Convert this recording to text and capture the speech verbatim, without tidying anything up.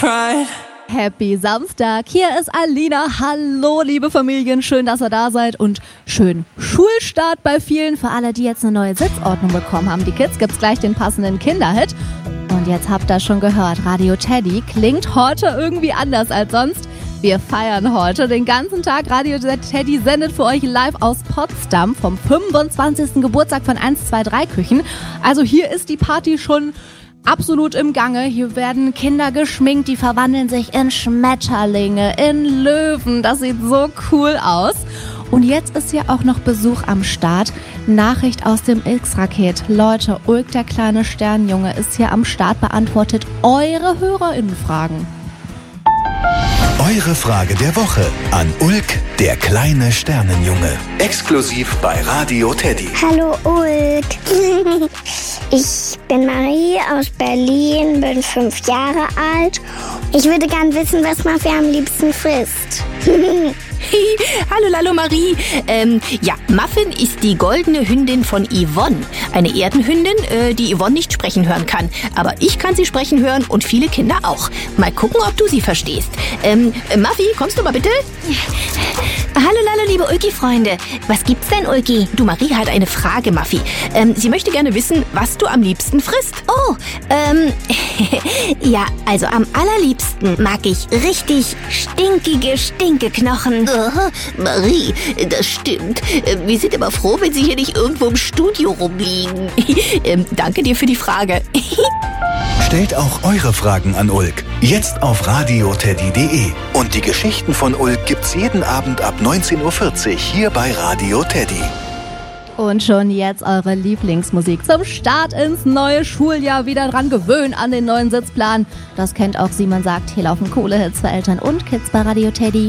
pride. Happy Samstag, hier ist Alina. Hallo liebe Familien, schön, dass ihr da seid und schön Schulstart bei vielen. Für alle, die jetzt eine neue Sitzordnung bekommen haben, die Kids, gibt's gleich den passenden Kinderhit. Und jetzt habt ihr schon gehört, Radio Teddy klingt heute irgendwie anders als sonst. Wir feiern heute den ganzen Tag. Radio Teddy sendet für euch live aus Potsdam vom fünfundzwanzigsten Geburtstag von eins zwei drei Küchen. Also hier ist die Party schon absolut im Gange. Hier werden Kinder geschminkt, die verwandeln sich in Schmetterlinge, in Löwen. Das sieht so cool aus. Und jetzt ist hier auch noch Besuch am Start. Nachricht aus dem X-Raket. Leute, Ulk, der kleine Sternjunge, ist hier am Start, beantwortet eure HörerInnenfragen. Eure Frage der Woche an Ulk, der kleine Sternenjunge. Exklusiv bei Radio Teddy. Hallo Ulk. Ich bin Marie aus Berlin, bin fünf Jahre alt. Ich würde gern wissen, was Mafi am liebsten frisst. Hallo, Lalo Marie. Ähm, ja, Muffin ist die goldene Hündin von Yvonne. Eine Erdenhündin, äh, die Yvonne nicht sprechen hören kann. Aber ich kann sie sprechen hören und viele Kinder auch. Mal gucken, ob du sie verstehst. Ähm, Muffy, kommst du mal bitte? Hallo, Lalo, liebe Ulki-Freunde. Was gibt's denn, Ulki? Du, Marie hat eine Frage, Muffy. Ähm, sie möchte gerne wissen, was du am liebsten frisst. Oh, ähm, ja, also am allerliebsten mag ich richtig stinkige Stinkeknochen. Aha, Marie, das stimmt. Wir sind aber froh, wenn sie hier nicht irgendwo im Studio rumliegen. ähm, danke dir für die Frage. Stellt auch eure Fragen an Ulk. Jetzt auf radio teddy punkt de. Und die Geschichten von Ulk gibt's jeden Abend ab neunzehn Uhr vierzig hier bei Radio Teddy. Und schon jetzt eure Lieblingsmusik zum Start ins neue Schuljahr. Wieder dran gewöhnen an den neuen Sitzplan. Das kennt auch Simon sagt. Hier laufen coole Hits für Eltern und Kids bei Radio Teddy.